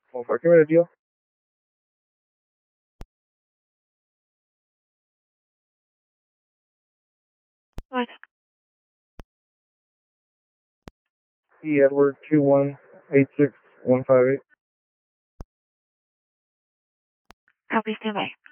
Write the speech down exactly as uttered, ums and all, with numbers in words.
one four, give me a deal. What? E. Edward two one eight six one five eight. Copy, stand by.